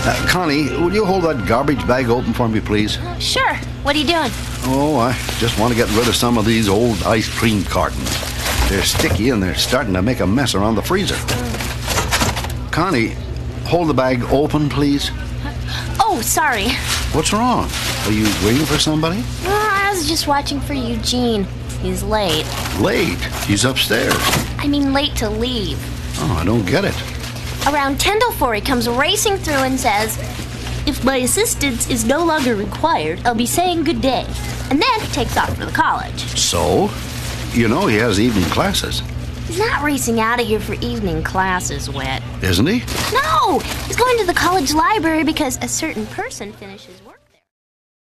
Connie, would you hold that garbage bag open for me, please? Sure. What are you doing? Oh, I just want to get rid of some of these old ice cream cartons. They're sticky and they're starting to make a mess around the freezer. Connie, hold the bag open, please. Oh, sorry. What's wrong? Are you waiting for somebody? I was just watching for Eugene. He's late. Late? He's upstairs. I mean, late to leave. Oh, I don't get it. Around 10 till 4, he comes racing through and says, "If my assistance is no longer required, I'll be saying good day." And then he takes off for the college. So? You know he has evening classes. He's not racing out of here for evening classes, Whit. Isn't he? No! He's going to the college library because a certain person finishes work.